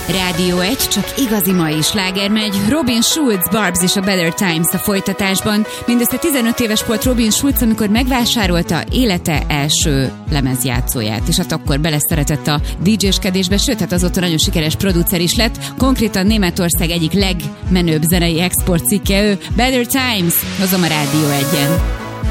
Rádió 1, csak igazi mai sláger megy. Robin Schulz, Barbs és a Better Times a folytatásban. Mindössze 15 éves volt Robin Schulz, amikor megvásárolta élete első lemezjátszóját, és hát akkor beleszeretett a DJ-skedésbe, sőt, hát azóta nagyon sikeres producer is lett. Konkrétan Németország egyik legmenőbb zenei exportcikke ő. Better Times, hozom a Rádió 1-en.